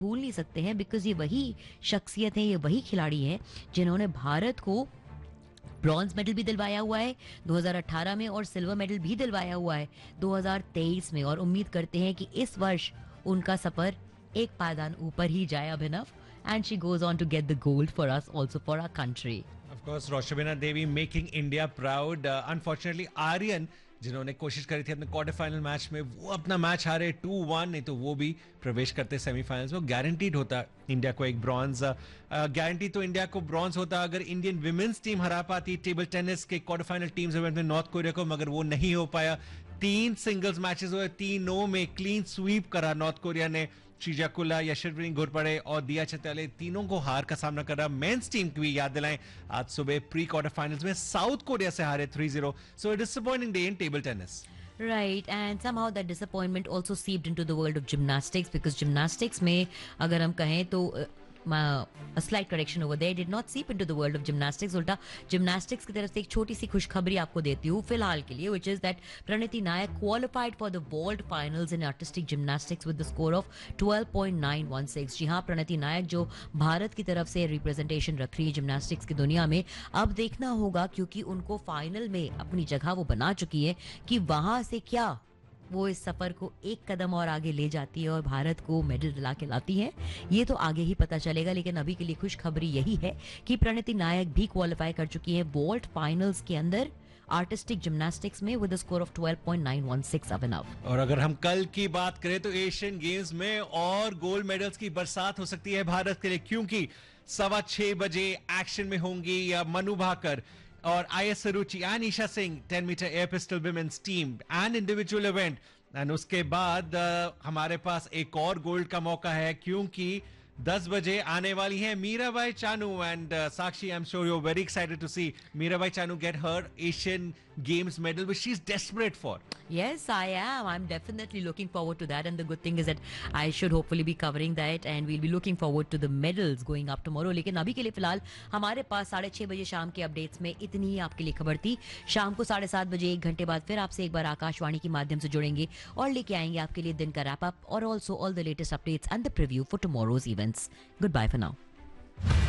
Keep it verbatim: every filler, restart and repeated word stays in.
भूल नहीं सकते हैं, बिकॉज़ ये वही शख्सियत हैं, ये वही खिलाड़ी हैं जिन्होंने भारत को ब्रॉन्ज मेडल भी दिलवाया हुआ है दो हज़ार अठारह में और सिल्वर मेडल भी दिलवाया हुआ है दो हज़ार तेईस में, और उम्मीद करते हैं कि इस वर्ष उनका सफर एक पायदान ऊपर ही जाए अभिनव, and she goes on to get the gold for us also for our country. Of course, रोशबिना Devi making India proud. Unfortunately Aryan जिन्होंने कोशिश करी थी अपने क्वार्टर फाइनल मैच में, वो अपना मैच हारे टू वन, नहीं तो वो भी प्रवेश करते सेमीफाइनल्स में. गारंटीड होता इंडिया को एक ब्रॉन्ज, गारंटी तो इंडिया को ब्रॉन्ज होता अगर इंडियन विमेन्स टीम हरा पाती टेबल टेनिस के क्वार्टर फाइनल टीम्स इवेंट में नॉर्थ कोरिया को, मगर वो नहीं हो पाया. तीन सिंगल्स मैचेस हुए, तीनों में क्लीन स्वीप करा नॉर्थ कोरिया ने. श्रीजाकुला, यशस्विनी घोरपड़े और दिया चौटाले तीनों को हार का सामना कर रहा. मेंस टीम की भी याद दिलाएं, आज सुबह प्री क्वार्टर फाइनल्स में साउथ कोरिया से हारे three zero. So disappointing day in table tennis. Right, and somehow that disappointment also seeped into the world of gymnastics, because gymnastics में अगर हम कहें तो uh, a slight correction over there, did not seep into the world of gymnastics. उल्टा gymnastics की तरफ से एक छोटी सी खुशखबरी आपको देती हूँ फिलहाल के लिए, which is that Pranati Nayak qualified for the world finals in artistic gymnastics with the score of twelve point nine one six. जी हाँ, प्रणति नायक जो भारत की तरफ से रिप्रेजेंटेशन रख रही है जिम्नास्टिक्स की दुनिया में, अब देखना होगा क्योंकि उनको फाइनल में अपनी जगह वो बना चुकी है कि वहां से क्या वो इस सफर को एक कदम और आगे ले जाती है और भारत को मेडल दिला के लाती है, ये तो आगे ही पता चलेगा. लेकिन अभी के लिए खुशखबरी यही है कि प्रणति नायक भी क्वालिफाई कर चुकी है वॉल्ट फाइनल्स के अंदर आर्टिस्टिक जिम्नास्टिक्स में with score of twelve point nine one six. अभिनव, और अगर हम कल की बात करें तो एशियन गेम्स में और गोल्ड मेडल्स की बरसात हो सकती है भारत के लिए, क्योंकि सवा छह बजे एक्शन में होंगी या मनु भाकर और I S Saruchi and Isha Singh ten metre air pistol women's team and individual event. And उसके बाद uh, हमारे पास एक और गोल्ड का मौका है, क्योंकि दस बजे आने वाली है Mirabai Chanu. And Sakshi, I am sure you are very excited to C Mirabai Chanu get her Asian games medal which she is desperate for. yes, I am. I'm definitely looking forward to that, and the good thing is that I should hopefully be covering that, and we'll be looking forward to the medals going up tomorrow. लेकिन अभी के लिए फिलहाल हमारे पास साढ़े छह बजे शाम के अपडेट्स में इतनी ही आपके लिए खबर थी. शाम को साढ़े सात बजे एक घंटे बाद फिर आपसे एक बार आकाशवाणी के माध्यम से जुड़ेंगे और लेके आएंगे आपके लिए दिन का रैप अप और also all the latest updates and the preview for tomorrow's events. Good bye for now.